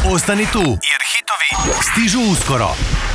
Ostani tu, jer hitovi stižu uskoro.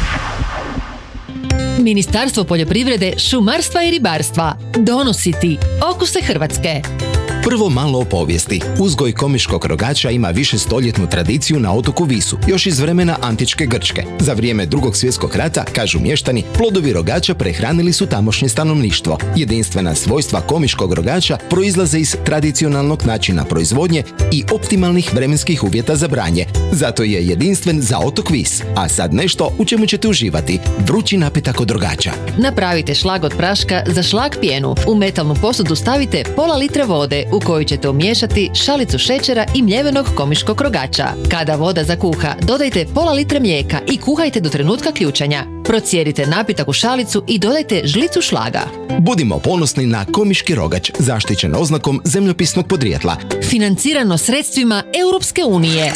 Ministarstvo poljoprivrede, šumarstva i ribarstva donosi ti Okuse Hrvatske. Prvo malo o povijesti. Uzgoj komiškog rogača ima višestoljetnu tradiciju na otoku Visu, još iz vremena antičke Grčke. Za vrijeme Drugog svjetskog rata, kažu mještani, plodovi rogača prehranili su tamošnje stanovništvo. Jedinstvena svojstva komiškog rogača proizlaze iz tradicionalnog načina proizvodnje i optimalnih vremenskih uvjeta za branje. Zato je jedinstven za otok Vis. A sad nešto u čemu ćete uživati. Vrući napitak od rogača. Napravite šlag od praška za šlag pjenu. U metalnu posudu stavite pola litra vode u koju ćete umiješati šalicu šećera i mljevenog komiškog rogača. Kada voda zakuha, dodajte pola litra mlijeka i kuhajte do trenutka ključanja. Procijedite napitak u šalicu i dodajte žlicu šlaga. Budimo ponosni na komiški rogač, zaštićen oznakom zemljopisnog podrijetla. Financirano sredstvima Europske unije.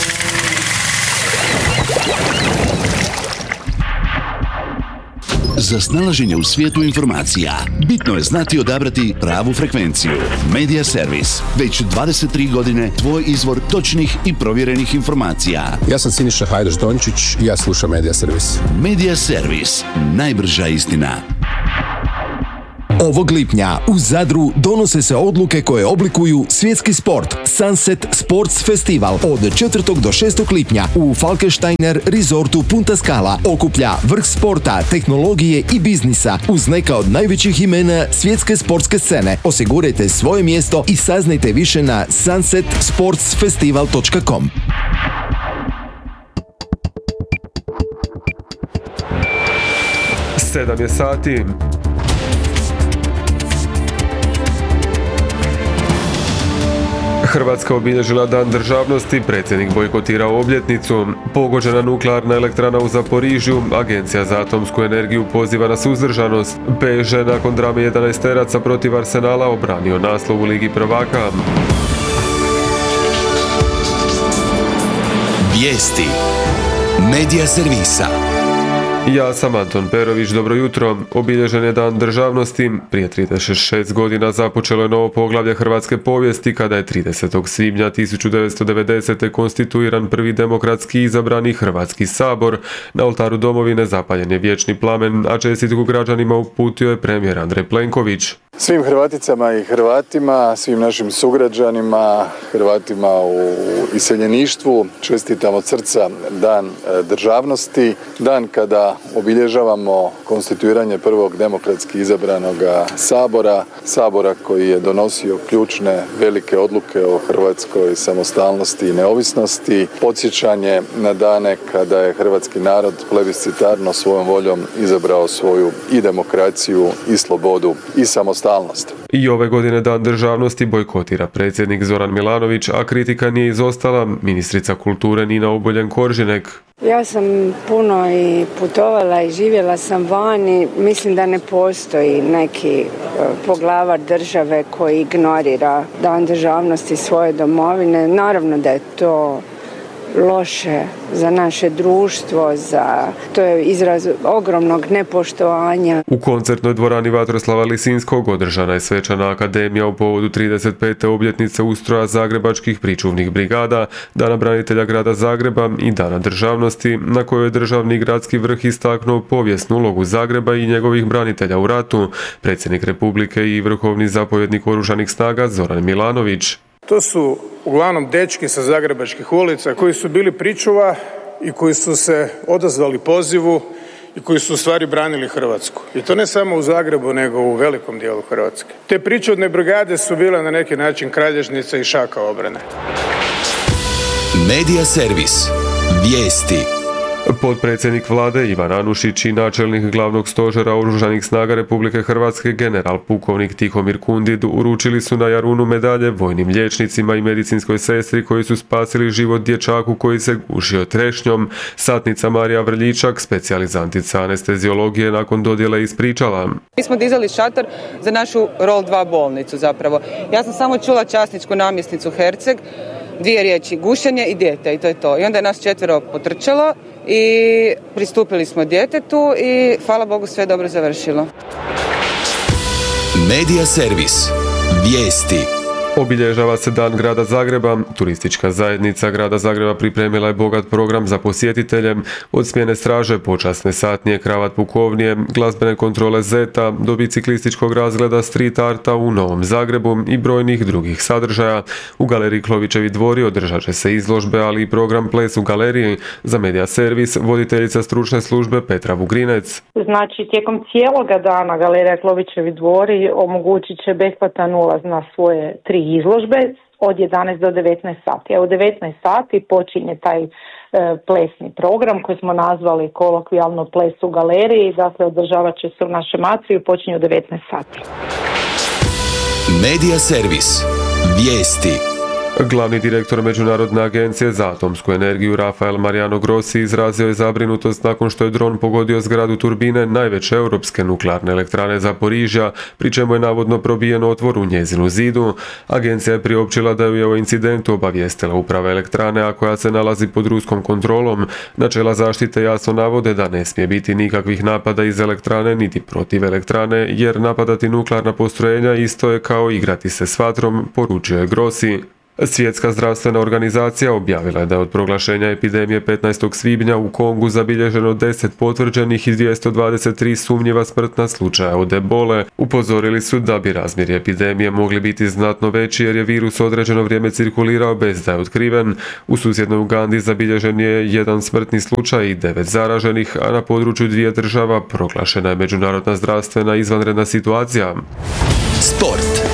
Za snalaženje u svijetu informacija, bitno je znati i odabrati pravu frekvenciju. Media Servis. Već 23 godine tvoj izvor točnih i provjerenih informacija. Ja sam Siniša Hajdaš-Dončić i ja slušam Media Servis. Media Servis. Najbrža istina. Ovog lipnja u Zadru donose se odluke koje oblikuju svjetski sport. Sunset Sports Festival od 4. do 6. lipnja u Falkensteiner Resortu Punta Scala okuplja vrh sporta, tehnologije i biznisa uz neka od najvećih imena svjetske sportske scene. Osigurajte svoje mjesto i saznajte više na sunsetsportsfestival.com. 7 je sati. Hrvatska obilježila Dan državnosti, predsjednik bojkotirao obljetnicu. Pogođena nuklearna elektrana u Zaporižju, Agencija za atomsku energiju poziva na suzdržanost. PSG nakon drame 11-teraca protiv Arsenala obranio naslov u Ligi prvaka. Vijesti. Media Servisa. Ja sam Anton Perović, dobro jutro. Obilježen je Dan državnosti. Prije 36 godina započelo je novo poglavlje hrvatske povijesti kada je 30. svibnja 1990. konstituiran prvi demokratski izabrani Hrvatski sabor. Na oltaru domovine zapaljen je vječni plamen, a čestitku građanima uputio je premijer Andrej Plenković. Svim Hrvaticama i Hrvatima, svim našim sugrađanima, Hrvatima u iseljeništvu čestitam od srca Dan državnosti, dan kada obilježavamo konstituiranje prvog demokratski izabranog sabora koji je donosio ključne velike odluke o hrvatskoj samostalnosti i neovisnosti, podsjećanje na dane kada je hrvatski narod plebiscitarno svojom voljom izabrao svoju i demokraciju i slobodu i samostalnost. I ove godine Dan državnosti bojkotira predsjednik Zoran Milanović, a kritika nije izostala ministrica kulture Nina Obuljen-Koržinek. Ja sam puno i putovala i živjela sam vani. Mislim da ne postoji neki poglavar države koji ignorira Dan državnosti svoje domovine. Naravno da je to loše za naše društvo, to je izraz ogromnog nepoštovanja. U koncertnoj dvorani Vatroslava Lisinskog održana je svečana akademija u povodu 35. obljetnice ustroja zagrebačkih pričuvnih brigada, Dana branitelja grada Zagreba i Dana državnosti, na kojoj je državni i gradski vrh istaknuo povijesnu ulogu Zagreba i njegovih branitelja u ratu, predsjednik Republike i vrhovni zapovjednik Oružanih snaga Zoran Milanović. To su uglavnom dečki sa zagrebačkih ulica koji su bili pričuva i koji su se odazvali pozivu i koji su u stvari branili Hrvatsku. I to ne samo u Zagrebu, nego u velikom dijelu Hrvatske. Te pričuvne brigade su bile na neki način kralježnica i šaka obrane. Media Servis. Vijesti. Potpredsjednik vlade Ivan Anušić i načelnik glavnog stožera Oružanih snaga Republike Hrvatske general pukovnik Tihomir Kundid uručili su na Jarunu medalje vojnim liječnicima i medicinskoj sestri koji su spasili život dječaku koji se gušio trešnjom. Satnica Marija Vrljičak, specijalizantica anesteziologije, nakon dodjele ispričala. Mi smo dizali šator za našu ROL 2 bolnicu zapravo. Ja sam samo čula časničku namjesnicu Herceg, 2 riječi, gušenje i dijete, i to je to. I onda je nas 4 potrčalo i pristupili smo djetetu i hvala Bogu sve dobro završilo. Media Servis. Vijesti. Obilježava se Dan grada Zagreba. Turistička zajednica grada Zagreba pripremila je bogat program za posjetitelje, od smjene straže, počasne satnije, kravat pukovnije, glazbene kontrole zeta, do biciklističkog razgleda street arta u Novom Zagrebu i brojnih drugih sadržaja. U galeriji Klovićevi dvori održat će se izložbe, ali i program Ples u galeriji. Za Media Servis voditeljica stručne službe Petra Vugrinec. Znači, tijekom cijeloga dana galerija Klovićevi dvori omogućit će besplatan ulaz na svoje 3 izložbe od 11 do 19 sati. A u 19 sati počinje taj plesni program koji smo nazvali kolokvijalno Ples u galeriji. Dakle, održavat će se u našem atriju i počinje u 19 sati. Media Servis. Vijesti. Glavni direktor Međunarodne agencije za atomsku energiju Rafael Mariano Grossi izrazio je zabrinutost nakon što je dron pogodio zgradu turbine najveće europske nuklearne elektrane Zaporižja, pri čemu je navodno probijen otvor u njezinu zidu. Agencija je priopćila da ju je o incidentu obavijestila uprava elektrane, a koja se nalazi pod ruskom kontrolom. Načela zaštite jasno navode da ne smije biti nikakvih napada iz elektrane niti protiv elektrane, jer napadati nuklearna postrojenja isto je kao igrati se s vatrom, poručio je Grossi. Svjetska zdravstvena organizacija objavila je da je od proglašenja epidemije 15. svibnja u Kongu zabilježeno 10 potvrđenih i 223 sumnjiva smrtna slučaja od ebole. Upozorili su da bi razmjeri epidemije mogli biti znatno veći jer je virus određeno vrijeme cirkulirao bez da je otkriven. U susjednoj Ugandi zabilježen je 1 smrtni slučaj i 9 zaraženih, a na području 2 država proglašena je međunarodna zdravstvena izvanredna situacija. Sport.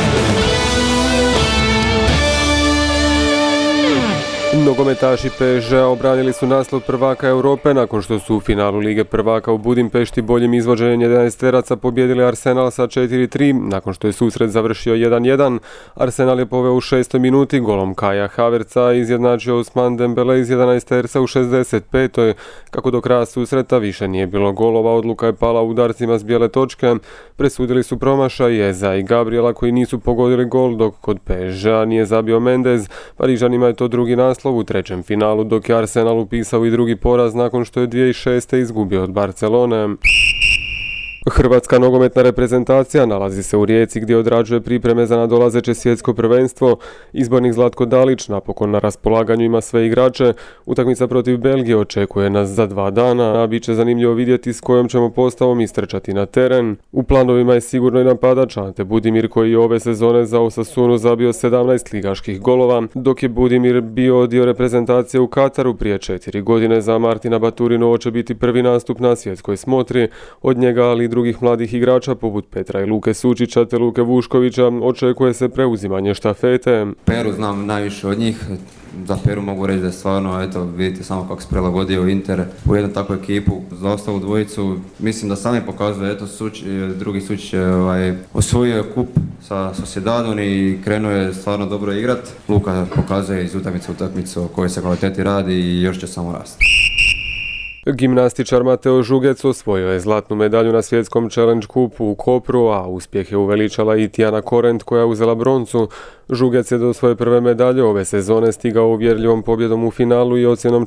Nogometaši PSG-a obranili su naslov prvaka Europe nakon što su u finalu Lige prvaka u Budimpešti boljim izvođenjem 11-teraca pobijedili Arsenal sa 4-3. Nakon što je susret završio 1-1, Arsenal je poveo u 6. minuti golom Kaja Havertza i izjednačio Ousmane Dembele iz 11-terca u 65. Kako do kraja susreta više nije bilo golova, odluka je pala u udarcima s bijele točke. Presudili su promašaj Eza i Gabriela koji nisu pogodili gol, dok kod PSG-a nije zabio Mendez. Parižanima je to drugi naslov u 3. finalu, dok je Arsenal upisao i drugi poraz nakon što je 2006. izgubio od Barcelone. Hrvatska nogometna reprezentacija nalazi se u Rijeci gdje odrađuje pripreme za nadolazeće svjetsko prvenstvo. Izbornik Zlatko Dalić napokon na raspolaganju ima sve igrače. Utakmica protiv Belgije očekuje nas za 2 dana, a bit će zanimljivo vidjeti s kojom ćemo postavom istrčati na teren. U planovima je sigurno i napadač Ante Budimir koji je ove sezone za Osasunu zabio 17 ligaških golova, dok je Budimir bio dio reprezentacije u Kataru prije 4 godine. Za Martina Baturinovo će biti prvi nastup na svjetskoj smotri. Od njega, ali i drugih mladih igrača poput Petra i Luke Sučića te Luke Vuškovića očekuje se preuzimanje štafete. Peru znam najviše od njih. Za Peru mogu reći da je stvarno, vidite samo kako se prilagodio Inter u jednu takvu ekipu. Za ostalu dvojicu mislim da sami pokazuje, drugi Sučić je osvojio kup sa Sociedadom i krenuo je stvarno dobro igrat. Luka pokazuje iz utakmice u utakmicu o kojoj se kvaliteti radi i još će samo rasti. Gimnastičar Mateo Žugec osvojio je zlatnu medalju na svjetskom Challenge Cupu u Kopru, a uspjeh je uveličala i Tijana Korent koja je uzela broncu. Žugec je do svoje prve medalje ove sezone stigao uvjerljivom pobjedom u finalu i ocjenom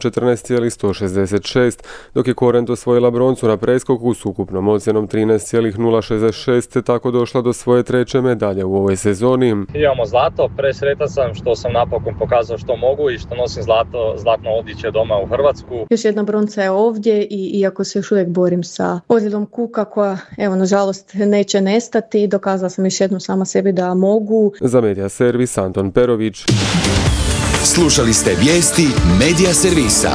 14,166, dok je Korent osvojila broncu na preskoku s ukupnom ocjenom 13,066 te tako došla do svoje 3. medalje u ovoj sezoni. Imamo zlato, presretan sam što sam napokon pokazao što mogu i što nosim zlatno odličje doma u Hrvatsku. Još jedna bronca je ovdje i iako se još uvijek borim sa ozljedom kuka koja, nažalost, neće nestati, dokazala sam još jednom sama sebi da mogu. Za Media Servis Anton Perović. Slušali ste vijesti Media Servisa.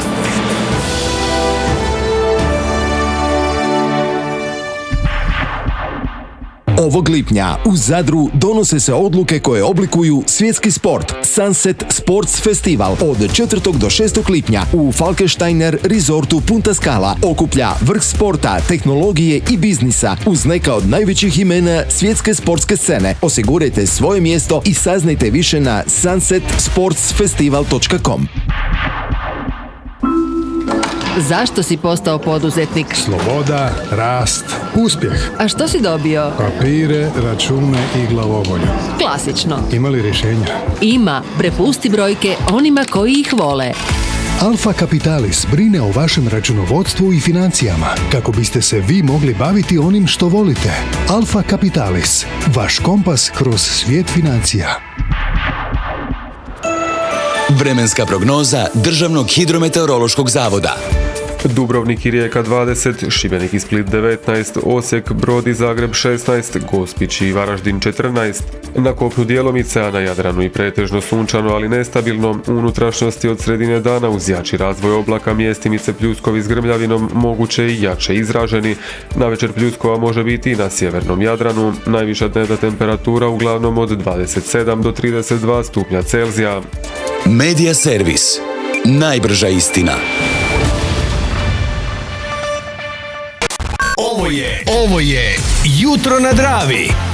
Ovog lipnja u Zadru donose se odluke koje oblikuju svjetski sport. Sunset Sports Festival od 4. do 6. lipnja u Falkensteiner Resortu Punta Scala okuplja vrh sporta, tehnologije i biznisa uz neka od najvećih imena svjetske sportske scene. Osigurajte svoje mjesto i saznajte više na sunsetsportsfestival.com. Zašto si postao poduzetnik? Sloboda, rast, uspjeh. A što si dobio? Papire, račune i glavobolju. Klasično. Ima li rješenja? Ima. Prepusti brojke onima koji ih vole. Alfa Capitalis brine o vašem računovodstvu i financijama kako biste se vi mogli baviti onim što volite. Alfa Capitalis, vaš kompas kroz svijet financija. Vremenska prognoza Državnog hidrometeorološkog zavoda. Dubrovnik i Rijeka 20, Šibenik i Split 19, Osijek, Brod i Zagreb 16, Gospić i Varaždin 14. Na kopnu djelomice, a na Jadranu i pretežno sunčano, ali nestabilno. U unutrašnjosti od sredine dana uz jači razvoj oblaka mjestimice pljuskovi s grmljavinom moguće i jače izraženi. Navečer pljuskova može biti i na sjevernom Jadranu. Najviša dnevna temperatura uglavnom od 27 do 32 stupnja Celzija. Medija servis. Najbrža istina. Ovo je Jutro na Dravi.